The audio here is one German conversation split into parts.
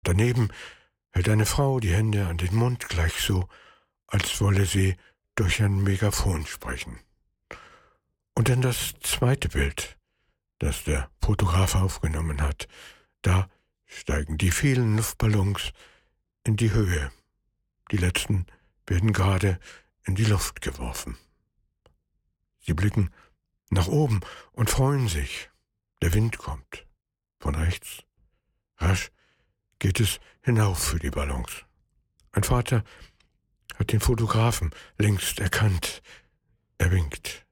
Daneben hält eine Frau die Hände an den Mund, gleich so, als wolle sie durch ein Megafon sprechen. Und dann das zweite Bild, das der Fotograf aufgenommen hat. Da steigen die vielen Luftballons in die Höhe. Die letzten werden gerade in die Luft geworfen. Sie blicken nach oben und freuen sich. Der Wind kommt von rechts. Rasch geht es hinauf für die Ballons. Ein Vater hat den Fotografen längst erkannt. Er winkt.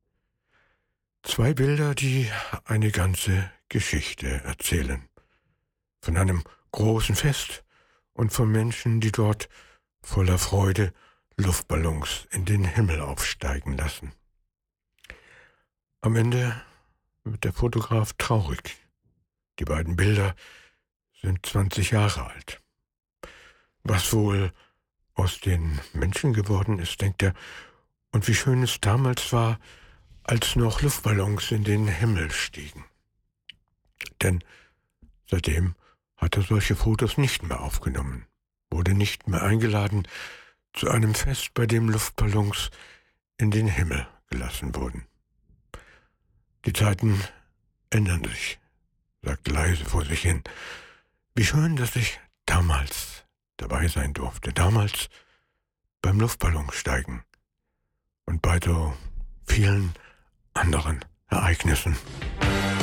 2 Bilder, die eine ganze Geschichte erzählen. Von einem großen Fest und von Menschen, die dort voller Freude Luftballons in den Himmel aufsteigen lassen. Am Ende wird der Fotograf traurig. Die beiden Bilder sind 20 Jahre alt. Was wohl aus den Menschen geworden ist, denkt er, und wie schön es damals war, als noch Luftballons in den Himmel stiegen. Denn seitdem hat er solche Fotos nicht mehr aufgenommen, wurde nicht mehr eingeladen zu einem Fest, bei dem Luftballons in den Himmel gelassen wurden. Die Zeiten ändern sich, sagt leise vor sich hin. Wie schön, dass ich damals dabei sein durfte, damals beim Luftballonsteigen und bei so vielen anderen Ereignissen.